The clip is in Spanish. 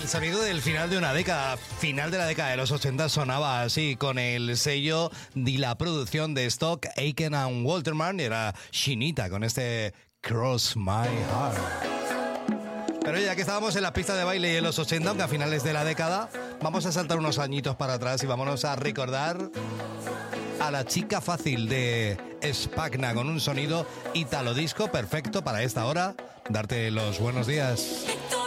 El sonido del final de una década, final de la década de los 80 sonaba así, con el sello de la producción de Stock, Aitken and Waterman, era Shinita con este Cross My Heart. Pero ya que estábamos en la pista de baile y en los 80, aunque a finales de la década, vamos a saltar unos añitos para atrás y vámonos a recordar a la chica fácil de Spagna con un sonido italo disco perfecto para esta hora. Darte los buenos días.